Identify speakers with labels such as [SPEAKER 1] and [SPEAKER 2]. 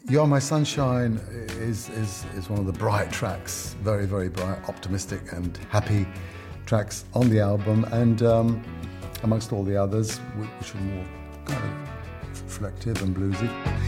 [SPEAKER 1] You Are My Sunshine is one of the bright tracks, very, very bright, optimistic and happy tracks on the album, and amongst all the others, which are more kind of reflective and bluesy.